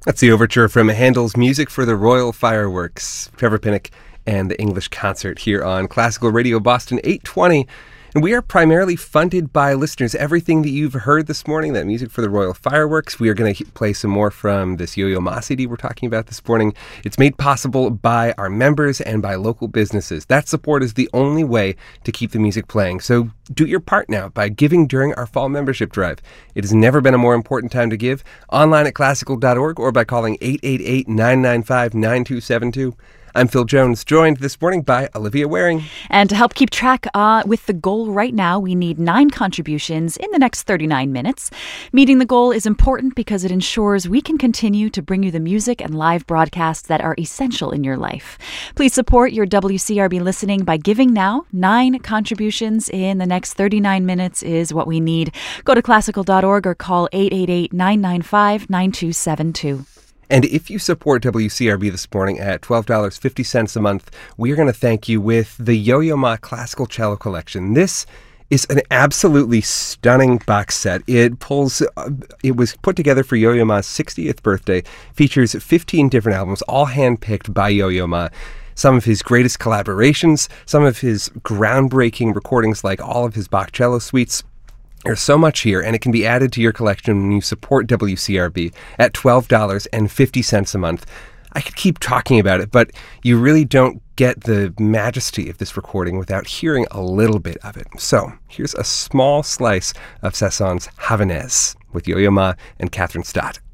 That's the overture from Handel's Music for the Royal Fireworks. Trevor Pinnock and the English Concert here on Classical Radio Boston 820. And we are primarily funded by listeners. Everything that you've heard this morning, that music for the Royal Fireworks, we are going to play some more from this Yo-Yo Ma CD we're talking about this morning. It's made possible by our members and by local businesses. That support is the only way to keep the music playing. So do your part now by giving during our fall membership drive. It has never been a more important time to give. Online at classical.org or by calling 888-995-9272. I'm Phil Jones, joined this morning by Olivia Waring. And to help keep track with the goal right now, we need 9 contributions in the next 39 minutes. Meeting the goal is important because it ensures we can continue to bring you the music and live broadcasts that are essential in your life. Please support your WCRB listening by giving now. 9 contributions in the next 39 minutes is what we need. Go to classical.org or call 888-995-9272. And if you support WCRB this morning at $12.50 a month, we are going to thank you with the Yo-Yo Ma Classical Cello Collection. This is an absolutely stunning box set. It was put together for Yo-Yo Ma's 60th birthday, features 15 different albums, all handpicked by Yo-Yo Ma. Some of his greatest collaborations, some of his groundbreaking recordings like all of his Bach cello suites. There's so much here, and it can be added to your collection when you support WCRB at $12.50 a month. I could keep talking about it, but you really don't get the majesty of this recording without hearing a little bit of it. So here's a small slice of Saint-Saëns' Havanaise with Yo-Yo Ma and Catherine Stott.